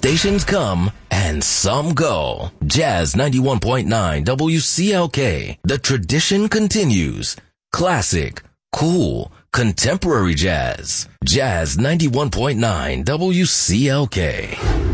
stations come and some go. Jazz 91.9 WCLK. The tradition continues. Classic, cool, contemporary jazz. Jazz 91.9 WCLK.